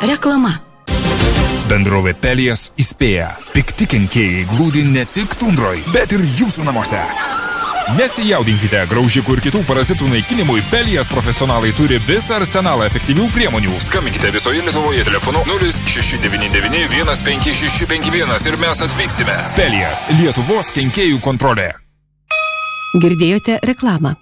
Reklama. Bendrovė Pelijas įspėja. Pikti kenkėjai glūdi ne tik tundroj, bet ir jūsų namuose. Nesijaudinkite, graužikų ir kitų parazitų naikinimui Pelijas profesionalai turi visą arsenalą efektyvių priemonių. Skambinkite visoje Lietuvoje telefonu 0699 155651 ir mes atvyksime. Pelijas, Lietuvos kenkėjų kontrolė. Girdėjote reklamą.